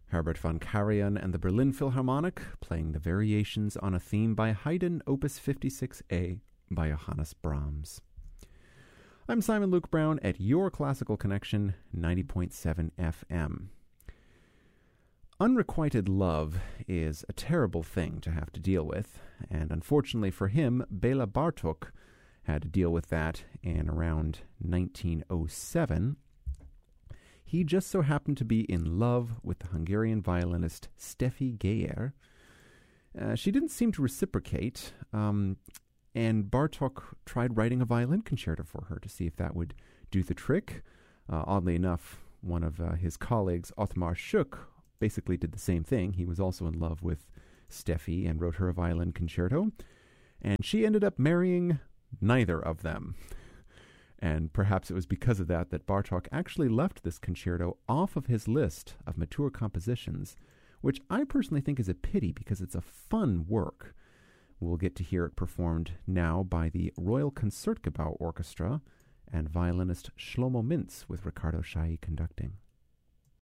Herbert von Karajan and the Berlin Philharmonic playing the variations on a theme by Haydn, Opus 56A by Johannes Brahms. I'm Simon Luke Brown at your Classical Connection, 90.7 FM. Unrequited love is a terrible thing to have to deal with, and unfortunately for him, Bela Bartok had to deal with that in around 1907. He just so happened to be in love with the Hungarian violinist Steffi Geyer. She didn't seem to reciprocate, and Bartók tried writing a violin concerto for her to see if that would do the trick. Oddly enough, one of his colleagues, Othmar Schuck, basically did the same thing. He was also in love with Steffi and wrote her a violin concerto, and she ended up marrying neither of them. And perhaps it was because of that that Bartók actually left this concerto off of his list of mature compositions, which I personally think is a pity because it's a fun work. We'll get to hear it performed now by the Royal Concertgebouw Orchestra and violinist Shlomo Mintz with Ricardo Chailly conducting.